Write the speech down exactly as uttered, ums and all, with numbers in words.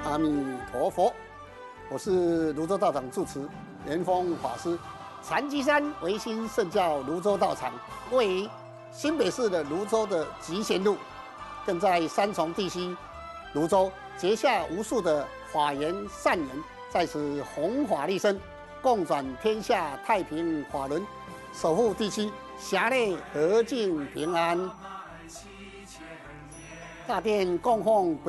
阿弥陀佛，我是泸州道场住持圆峰法师。禅机山维新圣教泸州道场位于新北市的泸州的集贤路，更在三重地区泸州结下无数的法缘善人，在此弘法利生，共转天下太平法轮，守护地区辖内和静平安。大殿供奉